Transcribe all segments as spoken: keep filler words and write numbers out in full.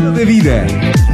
Estilo de vida.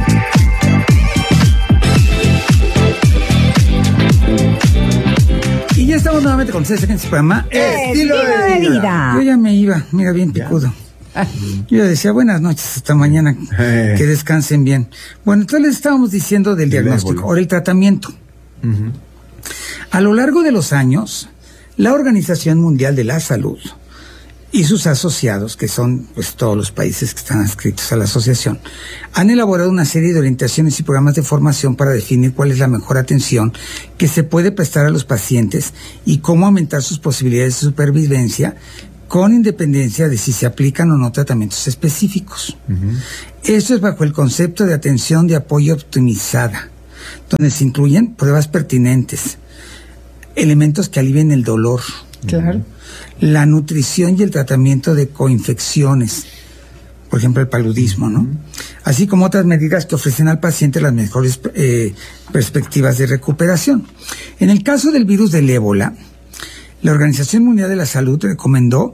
Y ya estamos nuevamente con ustedes en este programa Estilo, Estilo de, de vida. vida. Yo ya me iba, mira, bien picudo. Ah. Yo ya decía buenas noches, hasta mañana, eh. que descansen bien. Bueno, entonces les estábamos diciendo del diagnóstico, ahora el tratamiento. Uh-huh. A lo largo de los años, la Organización Mundial de la Salud y sus asociados, que son pues todos los países que están adscritos a la asociación, han elaborado una serie de orientaciones y programas de formación para definir cuál es la mejor atención que se puede prestar a los pacientes y cómo aumentar sus posibilidades de supervivencia, con independencia de si se aplican o no tratamientos específicos. Uh-huh. Esto es bajo el concepto de atención de apoyo optimizada, donde se incluyen pruebas pertinentes, elementos que alivien el dolor, claro, la nutrición y el tratamiento de coinfecciones, por ejemplo el paludismo, ¿no? Uh-huh. Así como otras medidas que ofrecen al paciente las mejores eh, perspectivas de recuperación. En el caso del virus del ébola, la Organización Mundial de la Salud recomendó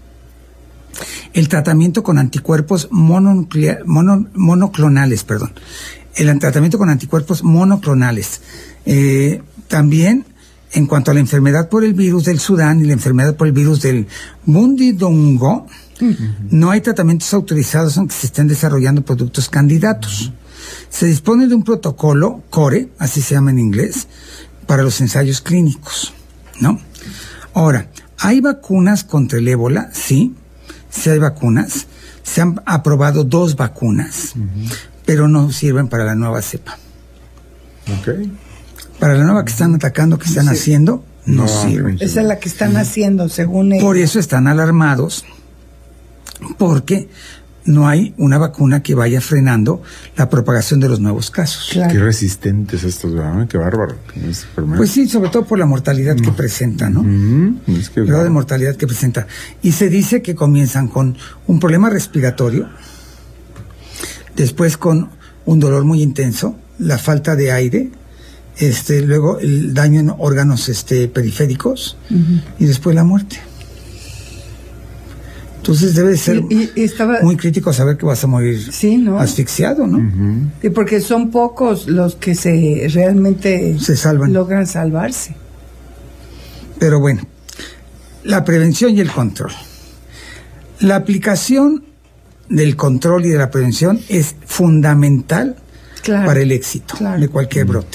el tratamiento con anticuerpos mononuclear, mono, monoclonales, perdón, el tratamiento con anticuerpos monoclonales. Eh, también, en cuanto a la enfermedad por el virus del Sudán y la enfermedad por el virus del Bundibugyo, uh-huh. no hay tratamientos autorizados aunque se estén desarrollando productos candidatos. Uh-huh. Se dispone de un protocolo, CORE, así se llama en inglés, para los ensayos clínicos, ¿no? Ahora, ¿hay vacunas contra el ébola? Sí, sí hay vacunas. Se han aprobado dos vacunas, uh-huh. pero no sirven para la nueva cepa. Okay. Para la nueva que están atacando, que están sí. haciendo, no, no sirven. Esa es la que están uh-huh. haciendo, según ellos. Por eso están alarmados, porque no hay una vacuna que vaya frenando la propagación de los nuevos casos. Claro. Qué resistentes estos, ¿verdad? Qué bárbaro. Pues sí, sobre todo por la mortalidad no. que presenta, ¿no? Mm, es que el grado de mortalidad que presenta. Y se dice que comienzan con un problema respiratorio, después con un dolor muy intenso, la falta de aire, este, luego el daño en órganos este, periféricos, uh-huh. y después la muerte. Entonces debe ser y, y estaba, muy crítico saber que vas a morir sí, ¿no? asfixiado, ¿no? Uh-huh. Y porque son pocos los que se realmente se salvan, logran salvarse. Pero bueno, la prevención y el control. La aplicación del control y de la prevención es fundamental claro, para el éxito claro. de cualquier brote.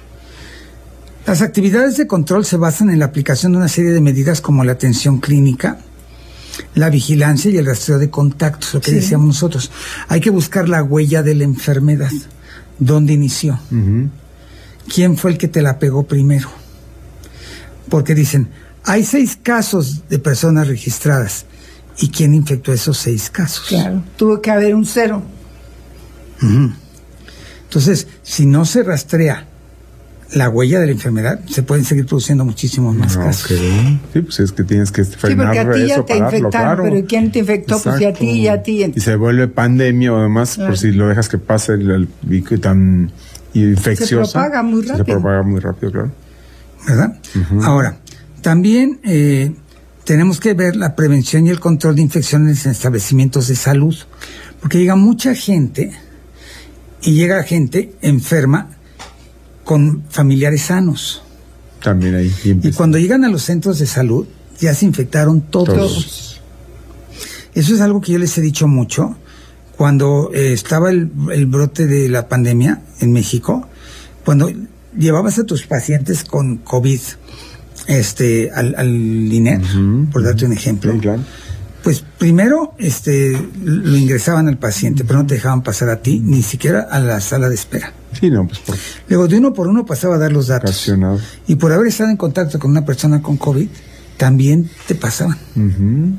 Las actividades de control se basan en la aplicación de una serie de medidas como la atención clínica, la vigilancia y el rastreo de contactos, lo que sí. decíamos nosotros. Hay que buscar la huella de la enfermedad, dónde inició, uh-huh. quién fue el que te la pegó primero. Porque dicen, hay seis casos de personas registradas, ¿y quién infectó esos seis casos? Claro, tuvo que haber un cero. Uh-huh. Entonces, si no se rastrea la huella de la enfermedad, se pueden seguir produciendo muchísimos más no, casos. Okay. Sí, pues es que tienes que frenar sí, porque a ti ya eso, te pararlo, infectaron, claro. pero ¿quién te infectó? Exacto. Pues y a ti y a ti. Y se vuelve pandemia o además, claro. por si lo dejas que pase el, el pico tan infecciosa. Se propaga muy rápido. Se propaga muy rápido, claro. ¿Verdad? Uh-huh. Ahora, también eh, tenemos que ver la prevención y el control de infecciones en establecimientos de salud, porque llega mucha gente y llega gente enferma con familiares sanos. También ahí. Y, y cuando llegan a los centros de salud, ya se infectaron todos. todos. Eso es algo que yo les he dicho mucho. Cuando eh, estaba el, el brote de la pandemia en México, cuando llevabas a tus pacientes con COVID este, al, al I N E R, uh-huh, por darte un ejemplo, sí, claro. pues primero este, lo ingresaban al paciente, pero no te dejaban pasar a ti, ni siquiera a la sala de espera. Sí, no, pues por... Luego de uno por uno pasaba a dar los datos. Ocasionado. Y por haber estado en contacto con una persona con COVID, también te pasaban. Uh-huh.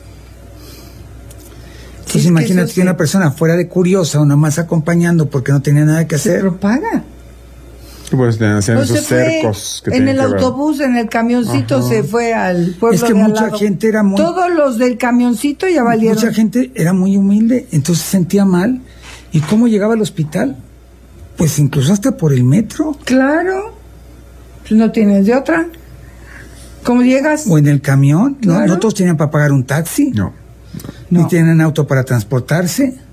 Entonces sí, imagínate que, que una persona fuera de curiosa o nomás acompañando porque no tenía nada que hacer. Se propaga. Pues hacían pues esos cercos. Que en el autobús, ver. en el camioncito, ajá, se fue al pueblo. Es que de mucha al lado. gente era muy... Todos los del camioncito ya valieron. Mucha gente era muy humilde, entonces se sentía mal. ¿Y cómo llegaba al hospital? Pues incluso hasta por el metro. Claro. Pues no tienes de otra. ¿Cómo llegas? O en el camión. Claro. ¿No, ¿No todos tenían para pagar un taxi? No. Ni no. tienen auto para transportarse.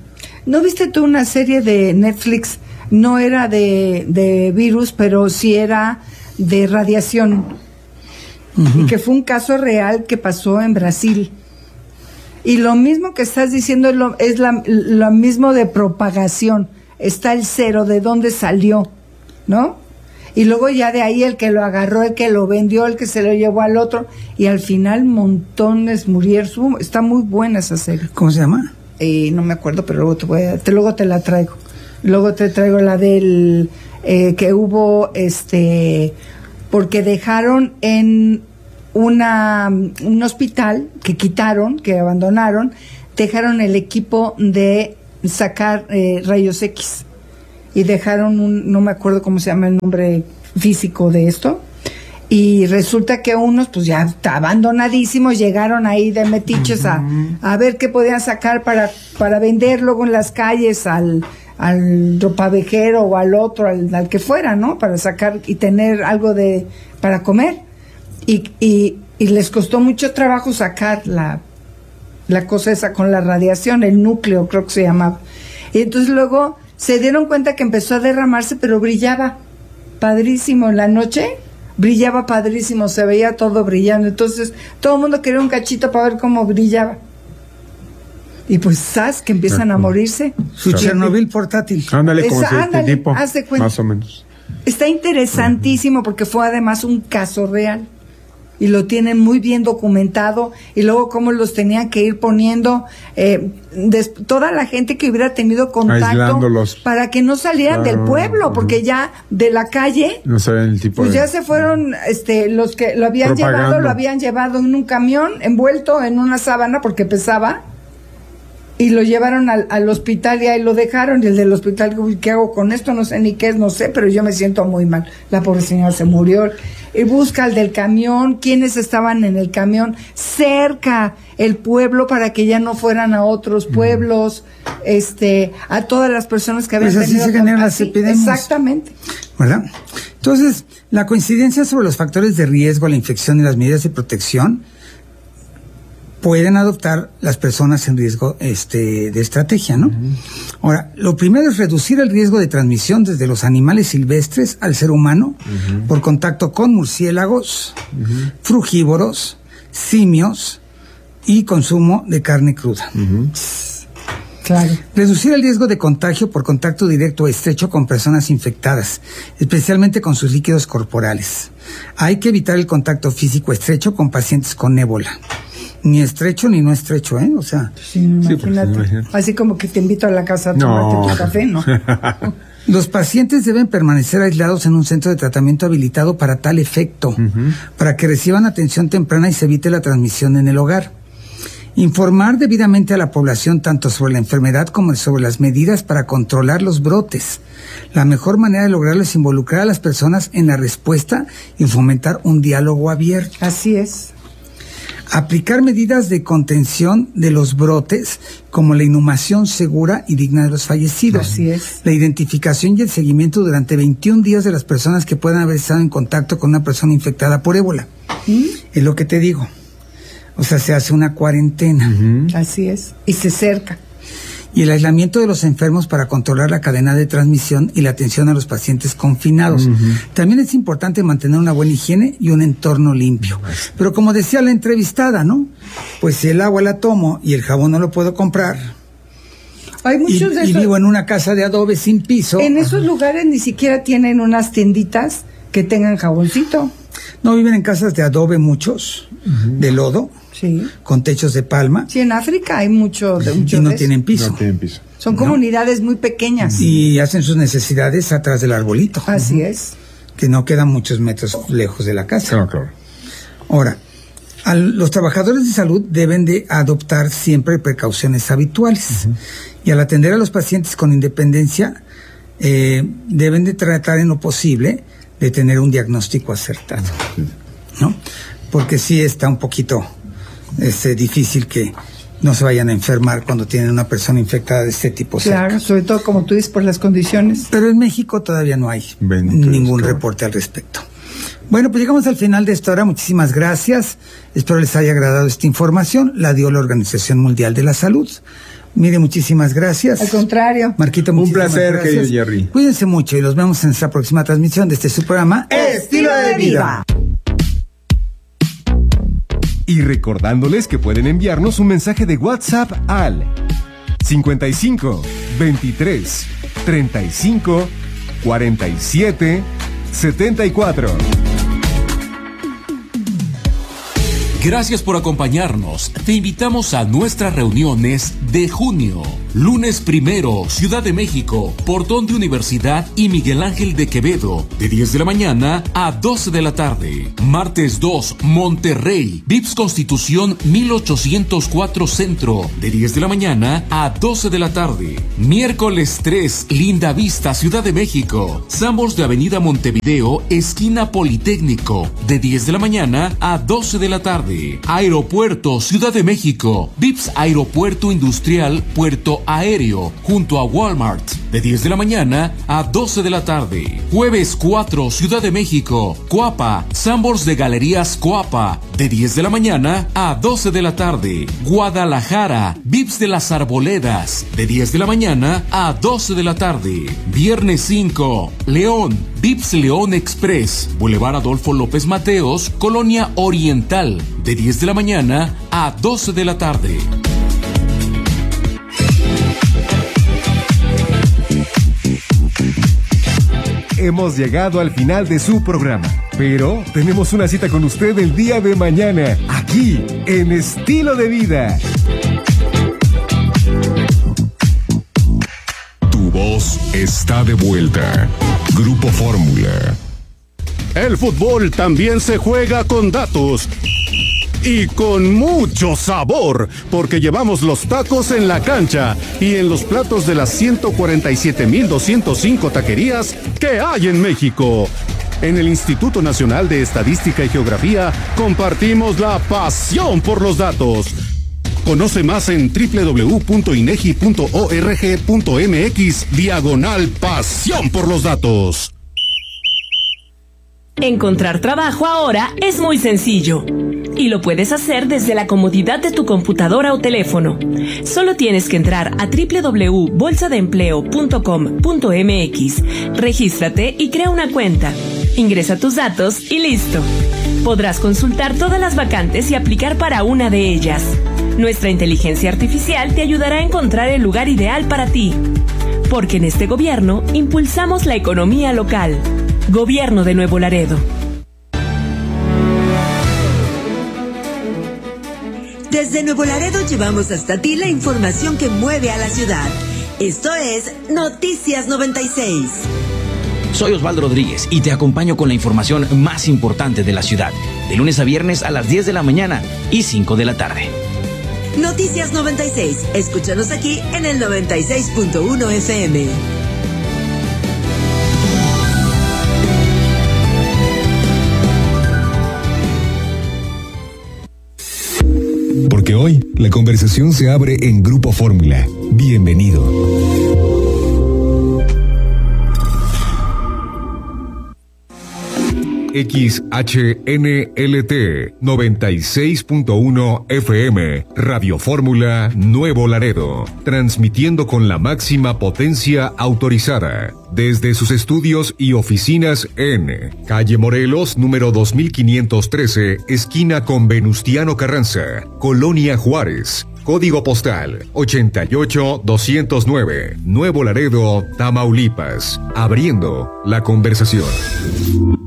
¿No viste tú una serie de Netflix? No era de, de virus, pero sí era de radiación. Uh-huh. Y que fue un caso real que pasó en Brasil. Y lo mismo que estás diciendo es lo, es la, lo mismo de propagación. Está el cero, de dónde salió, ¿no? Y luego ya de ahí el que lo agarró, el que lo vendió, el que se lo llevó al otro. Y al final montones murieron. Está muy buena esa serie. ¿Cómo se llama? Eh, no me acuerdo, pero luego te, voy a, te, luego te la traigo. Luego te traigo la del eh, que hubo, este, porque dejaron en una un hospital que quitaron, que abandonaron, dejaron el equipo de sacar eh, rayos X y dejaron un, no me acuerdo cómo se llama el nombre físico de esto, y resulta que unos pues ya abandonadísimos llegaron ahí de metiches a, a ver qué podían sacar para, para vender luego en las calles al al ropavejero o al otro, al, al que fuera, ¿no? Para sacar y tener algo de para comer. Y, y, y les costó mucho trabajo sacar la, la cosa esa con la radiación, el núcleo creo que se llamaba. Y entonces luego se dieron cuenta que empezó a derramarse, pero brillaba padrísimo en la noche, brillaba padrísimo, se veía todo brillando. Entonces todo el mundo quería un cachito para ver cómo brillaba. Y pues, ¿sabes? Que empiezan a morirse. Su Chernobyl portátil. Ándale, como Esa, ese ándale, tipo, haz de cuenta. más o menos. Está interesantísimo porque fue además un caso real. Y lo tienen muy bien documentado. Y luego cómo los tenían que ir poniendo. Eh, des, toda la gente que hubiera tenido contacto. Para que no salieran claro, del pueblo. Porque ya de la calle. No saben el tipo pues de... ya se fueron, este, los que lo habían propagando. llevado, lo habían llevado en un camión, envuelto en una sábana porque pesaba. Y lo llevaron al, al hospital y ahí lo dejaron. Y el del hospital, ¿qué hago con esto? No sé ni qué es, no sé, pero yo me siento muy mal. La pobre señora se murió. Y busca al del camión, quiénes estaban en el camión, cerca el pueblo para que ya no fueran a otros pueblos, mm. este, a todas las personas que habían pues así tenido. Se generan las epidemias. Exactamente. ¿Verdad? Entonces, la coincidencia sobre los factores de riesgo a la infección y las medidas de protección pueden adoptar las personas en riesgo este, de estrategia, ¿no? Uh-huh. Ahora, lo primero es reducir el riesgo de transmisión desde los animales silvestres al ser humano uh-huh. por contacto con murciélagos, uh-huh. frugívoros, simios y consumo de carne cruda. Uh-huh. Claro. Reducir el riesgo de contagio por contacto directo o estrecho con personas infectadas, especialmente con sus líquidos corporales. Hay que evitar el contacto físico estrecho con pacientes con ébola. Ni estrecho ni no estrecho, ¿eh? O sea... Sí, imagínate. Sí, así como que te invito a la casa a tomarte no. tu café, ¿no? Los pacientes deben permanecer aislados en un centro de tratamiento habilitado para tal efecto, uh-huh. para que reciban atención temprana y se evite la transmisión en el hogar. Informar debidamente a la población tanto sobre la enfermedad como sobre las medidas para controlar los brotes. La mejor manera de lograrlo es involucrar a las personas en la respuesta y fomentar un diálogo abierto. Así es. Aplicar medidas de contención de los brotes, como la inhumación segura y digna de los fallecidos. Así es. La identificación y el seguimiento durante veintiún días de las personas que puedan haber estado en contacto con una persona infectada por ébola. ¿Mm? Es lo que te digo. O sea, se hace una cuarentena. Uh-huh. Así es. Y se cerca. Y el aislamiento de los enfermos para controlar la cadena de transmisión y la atención a los pacientes confinados. Uh-huh. También es importante mantener una buena higiene y un entorno limpio. Pero como decía la entrevistada, ¿no? Pues si el agua la tomo y el jabón no lo puedo comprar. Hay muchos y, de esos... y vivo en una casa de adobe sin piso. En esos uh-huh. lugares ni siquiera tienen unas tienditas que tengan jaboncito. No, viven en casas de adobe muchos, uh-huh. de lodo. Sí. Con techos de palma. Sí, en África hay mucho de mucho y no de tienen piso. No tienen piso. Son comunidades ¿no? muy pequeñas. Y hacen sus necesidades atrás del arbolito. Así uh-huh. es. Que no quedan muchos metros lejos de la casa. Claro, claro. Ahora, a los trabajadores de salud deben de adoptar siempre precauciones habituales. Uh-huh. Y al atender a los pacientes con independencia, eh, deben de tratar en lo posible de tener un diagnóstico acertado. Uh-huh. ¿No? Porque sí está un poquito... Es eh, difícil que no se vayan a enfermar cuando tienen una persona infectada de este tipo. Claro, cerca. Sobre todo como tú dices, por las condiciones. Pero en México todavía no hay Bendito ningún Dios, reporte al respecto. Bueno, pues llegamos al final de esta hora. Muchísimas gracias. Espero les haya agradado esta información. La dio la Organización Mundial de la Salud. Mire, muchísimas gracias. Al contrario. Marquito, Un muchísimas placer, gracias. querido Jerry. Cuídense mucho y los vemos en nuestra próxima transmisión de este su programa Estilo de Vida. Y recordándoles que pueden enviarnos un mensaje de WhatsApp al cincuenta y cinco, veintitrés, treinta y cinco, cuarenta y siete, setenta y cuatro. Gracias por acompañarnos. Te invitamos a nuestras reuniones de junio. Lunes primero, Ciudad de México, Portón de Universidad y Miguel Ángel de Quevedo, de diez de la mañana a doce de la tarde. Martes dos, Monterrey, V I P S Constitución mil ochocientos cuatro Centro, de diez de la mañana a doce de la tarde. Miércoles tres, Linda Vista, Ciudad de México, Sambors de Avenida Montevideo, esquina Politécnico, de diez de la mañana a doce de la tarde. Aeropuerto, Ciudad de México, V I P S Aeropuerto Industrial Puerto Aéreo, junto a Walmart, de diez de la mañana a doce de la tarde. Jueves cuatro, Ciudad de México, Coapa, Sambors de Galerías Coapa, de diez de la mañana a doce de la tarde. Guadalajara, V I P S de las Arboledas, de diez de la mañana a doce de la tarde. Viernes cinco, León, V I P S León Express, Boulevard Adolfo López Mateos, Colonia Oriental, de diez de la mañana a doce de la tarde. Hemos llegado al final de su programa, pero tenemos una cita con usted el día de mañana, aquí, en Estilo de Vida. Tu voz está de vuelta. Grupo Fórmula. El fútbol también se juega con datos. Y con mucho sabor, porque llevamos los tacos en la cancha y en los platos de las ciento cuarenta y siete mil doscientos cinco taquerías que hay en México. En el Instituto Nacional de Estadística y Geografía compartimos la pasión por los datos. Conoce más en doble u doble u doble u punto inegi punto org punto mx diagonal pasión por los datos. Encontrar trabajo ahora es muy sencillo y lo puedes hacer desde la comodidad de tu computadora o teléfono. Solo tienes que entrar a doble u doble u doble u punto bolsa de empleo punto com punto mx, regístrate y crea una cuenta. Ingresa tus datos y listo. Podrás consultar todas las vacantes y aplicar para una de ellas. Nuestra inteligencia artificial te ayudará a encontrar el lugar ideal para ti. Porque en este gobierno impulsamos la economía local. Gobierno de Nuevo Laredo. Desde Nuevo Laredo llevamos hasta ti la información que mueve a la ciudad. Esto es Noticias noventa y seis. Soy Osvaldo Rodríguez y te acompaño con la información más importante de la ciudad, de lunes a viernes a las diez de la mañana y cinco de la tarde. Noticias noventa y seis. Escúchanos aquí en el noventa y seis punto uno F M. Porque hoy la conversación se abre en Grupo Fórmula. Bienvenido. X H N L T noventa y seis punto uno F M, Radio Fórmula Nuevo Laredo, transmitiendo con la máxima potencia autorizada, desde sus estudios y oficinas en Calle Morelos, número dos mil quinientos trece, esquina con Venustiano Carranza, Colonia Juárez. Código postal ochenta y ocho doscientos nueve, Nuevo Laredo, Tamaulipas. Abriendo la conversación.